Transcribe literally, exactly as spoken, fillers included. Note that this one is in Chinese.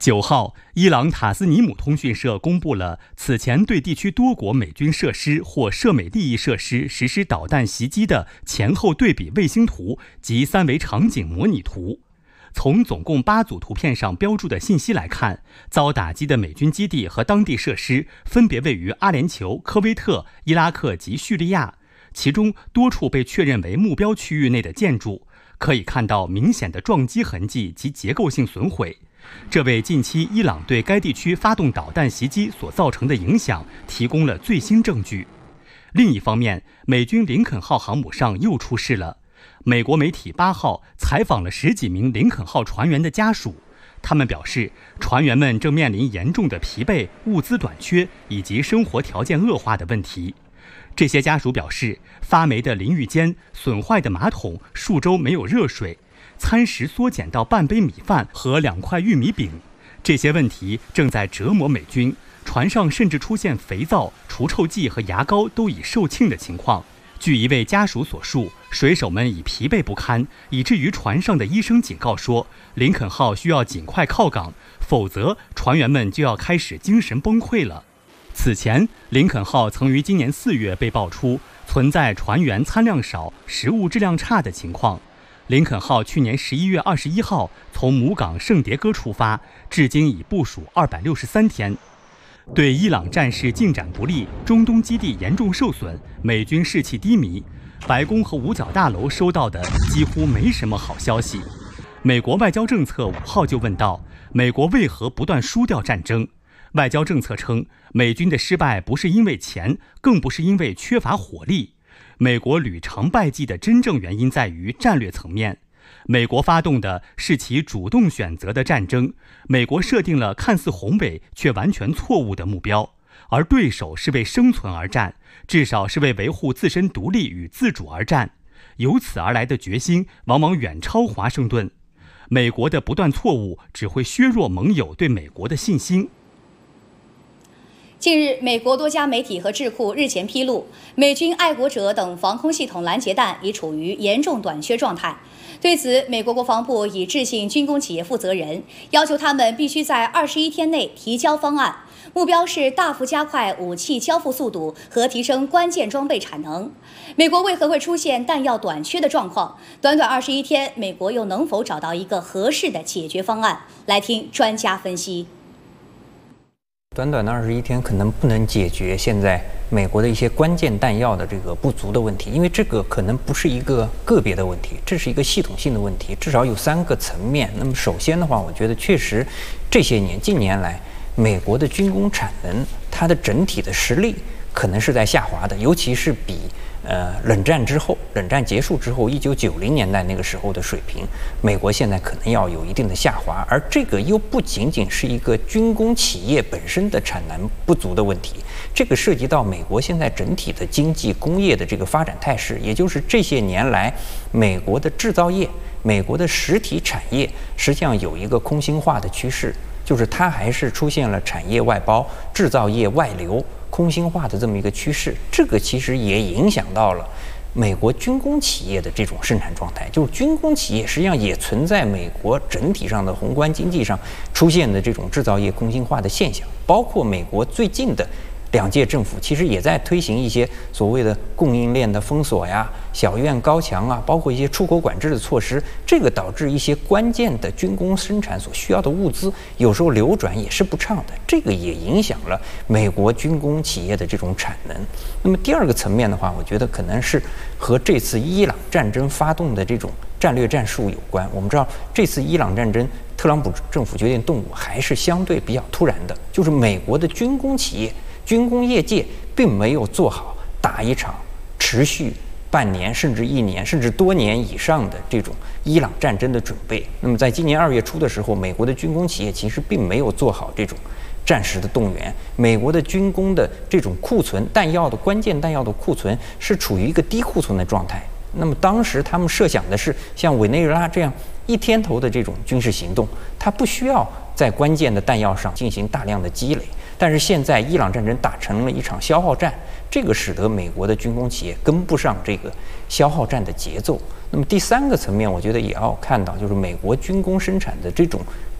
九号，伊朗塔斯尼姆通讯社公布了此前对地区多国美军设施或涉美利益设施实施导弹袭击的前后对比卫星图及三维场景模拟图。从总共八组图片上标注的信息来看，遭打击的美军基地和当地设施分别位于阿联酋、科威特、伊拉克及叙利亚，其中多处被确认为目标区域内的建筑，可以看到明显的撞击痕迹及结构性损毁。这为近期伊朗对该地区发动导弹袭击所造成的影响提供了最新证据。另一方面，美军林肯号航母上又出事了。美国媒体八号采访了十几名林肯号船员的家属，他们表示，船员们正面临严重的疲惫、物资短缺以及生活条件恶化的问题。这些家属表示，发霉的淋浴间、损坏的马桶、数周没有热水，餐食缩减到半杯米饭和两块玉米饼，这些问题正在折磨美军。船上甚至出现肥皂、除臭剂和牙膏都已售罄的情况。据一位家属所述，水手们已疲惫不堪，以至于船上的医生警告说，林肯号需要尽快靠港，否则船员们就要开始精神崩溃了。此前，林肯号曾于今年四月被爆出存在船员餐量少、食物质量差的情况。林肯号去年十一月二十一号从母港圣迭戈出发，至今已部署二百六十三天。对伊朗战事进展不利、中东基地严重受损、美军士气低迷，白宫和五角大楼收到的几乎没什么好消息。美国外交政策五号就问到，美国为何不断输掉战争？外交政策称，美军的失败不是因为钱，更不是因为缺乏火力。美国屡尝败绩的真正原因在于战略层面。美国发动的是其主动选择的战争，美国设定了看似宏伟却完全错误的目标，而对手是为生存而战，至少是为维护自身独立与自主而战。由此而来的决心往往远超华盛顿。美国的不断错误只会削弱盟友对美国的信心。 近日，美国多家媒体和智库日前披露，美军爱国者等防空系统拦截弹已处于严重短缺状态。对此，美国国防部已致信军工企业负责人，要求他们必须在二十一天内提交方案，目标是大幅加快武器交付速度和提升关键装备产能。美国为何会出现弹药短缺的状况？短短二十一天，美国又能否找到一个合适的解决方案？来听专家分析。 短短的二十一天可能不能解决现在美国的一些关键弹药的这个不足的问题，因为这个可能不是一个个别的问题，这是一个系统性的问题，至少有三个层面。那么首先的话，我觉得确实这些年近年来美国的军工产能它的整体的实力可能是在下滑的，尤其是比呃冷战之后，冷战结束之后，一九九零年代那个时候的水平，美国现在可能要有一定的下滑，而这个又不仅仅是一个军工企业本身的产能不足的问题，这个涉及到美国现在整体的经济工业的这个发展态势，也就是这些年来美国的制造业、美国的实体产业实际上有一个空心化的趋势，就是它还是出现了产业外包、制造业外流、空心化的这么一个趋势，这个其实也影响到了美国军工企业的这种生产状态，就是军工企业实际上也存在美国整体上的宏观经济上出现的这种制造业空心化的现象，包括美国最近的两届政府其实也在推行一些所谓的供应链的封锁呀、小院高墙啊，包括一些出口管制的措施，这个导致一些关键的军工生产所需要的物资有时候流转也是不畅的，这个也影响了美国军工企业的这种产能。那么第二个层面的话，我觉得可能是和这次伊朗战争发动的这种战略战术有关。我们知道这次伊朗战争特朗普政府决定动武还是相对比较突然的，就是美国的军工企业军工业界并没有做好打一场持续半年甚至一年甚至多年以上的这种伊朗战争的准备。那么在今年二月初的时候，美国的军工企业其实并没有做好这种战时的动员，美国的军工的这种库存弹药的关键弹药的库存是处于一个低库存的状态。那么当时他们设想的是像委内瑞拉这样一天头的这种军事行动，它不需要在关键的弹药上进行大量的积累。但是现在伊朗战争打成了一场消耗战，这个使得美国的军工企业跟不上这个消耗战的节奏。那么第三个层面，我觉得也要看到，就是美国军工生产的这种